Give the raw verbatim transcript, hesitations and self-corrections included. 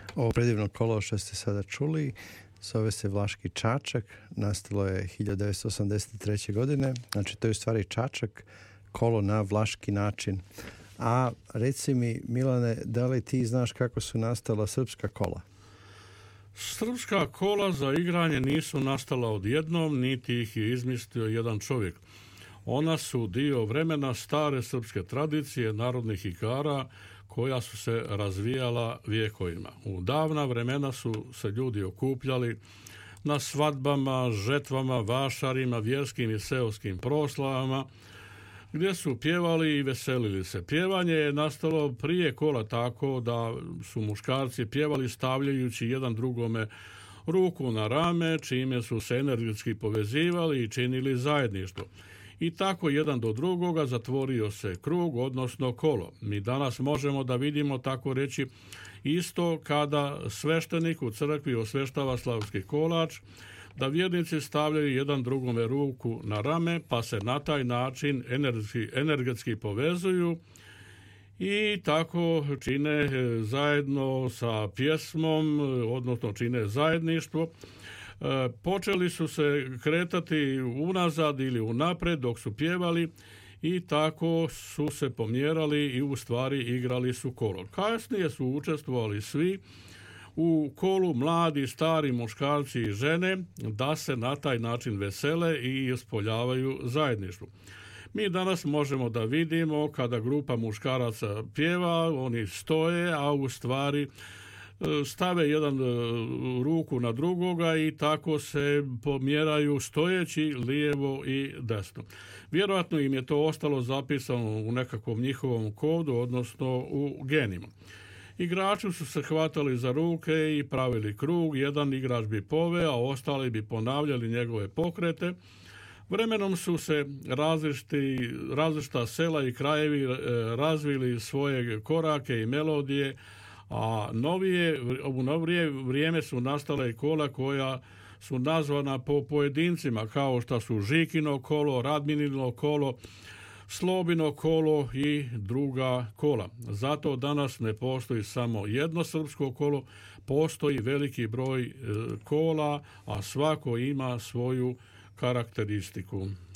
Ovo predivno kolo što ste sada čuli zove se Vlaški čačak, nastalo je hiljadu devetsto osamdeset treće. godine, znači to je u stvari čačak, kolo na vlaški način. A reci mi, Milane, da li ti znaš kako su nastala srpska kola? Srpska kola za igranje nisu nastala odjednom, niti ih je izmislio jedan čovjek. Ona su dio vremena stare srpske tradicije narodnih igara koja su se razvijala vijekovima. U davna vremena su se ljudi okupljali na svadbama, žetvama, vašarima, vjerskim i seoskim proslavama, gdje su pjevali i veselili se. Pjevanje je nastalo prije kola tako da su muškarci pjevali stavljajući jedan drugome ruku na rame, čime su se energetski povezivali i činili zajedništvo. I tako jedan do drugoga zatvorio se krug, odnosno kolo. Mi danas možemo da vidimo, tako reći, isto kada sveštenik u crkvi osveštava slavski kolač, da vjernici stavljaju jedan drugome ruku na rame, pa se na taj način energetski, energetski povezuju i tako čine zajedno sa pjesmom, odnosno čine zajedništvo. Počeli su se kretati unazad ili unapred dok su pjevali i tako su se pomjerali i u stvari igrali su kolo. Kasnije su učestvovali svi u kolu, mladi, stari, muškarci i žene, da se na taj način vesele i ispoljavaju zajedništvo. Mi danas možemo da vidimo kada grupa muškaraca pjeva, oni stoje, a u stvari stave jedan ruku na drugoga i tako se pomjeraju stojeći lijevo i desno. Vjerojatno im je to ostalo zapisano u nekakvom njihovom kodu, odnosno u genima. Igrači su se hvatali za ruke i pravili krug, jedan igrač bi poveo, a ostali bi ponavljali njegove pokrete. Vremenom su se različiti, različita sela i krajevi razvili svoje korake i melodije, a novije, u novije vrijeme su nastale i kola koja su nazvana po pojedincima, kao što su Žikino kolo, Radminino kolo, Slobino kolo i druga kola. Zato danas ne postoji samo jedno srpsko kolo, postoji veliki broj kola, a svako ima svoju karakteristiku.